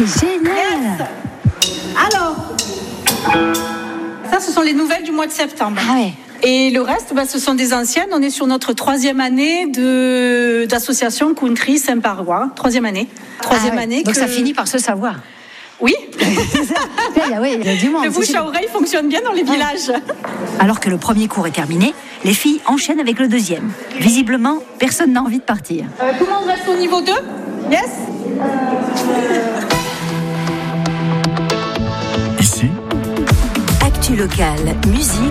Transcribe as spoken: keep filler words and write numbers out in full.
C'est génial. Yes. Alors, ça, ce sont les nouvelles du mois de septembre. Ah ouais. Et le reste, bah, ce sont des anciennes. On est sur notre troisième année de, d'association Country Saint-Parois. Troisième année. Troisième Ah ouais. année. Donc que... ça finit par se savoir. Oui. Oui, il y a du monde. Le bouche à oreille fonctionne bien dans les villages. Alors que le premier cours est terminé, les filles enchaînent avec le deuxième. Visiblement, personne n'a envie de partir. Euh, tout le monde reste au niveau deux. Yes. Ici, Actu locale, musique,